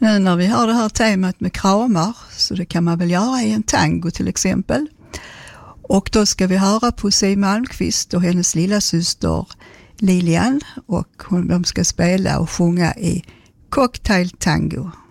Nu när vi har det här temat med kramar, så det kan man väl göra i en tango till exempel. Och då ska vi höra på Siw Malmkvist och hennes lilla syster Lilian, och de ska spela och sjunga i Cocktail Tango.